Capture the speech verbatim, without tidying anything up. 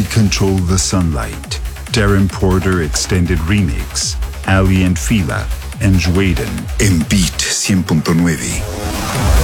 Control the Sunlight, Darren Porter Extended Remix, Ali and Fila, and Juaden. En Beat cien punto nueve.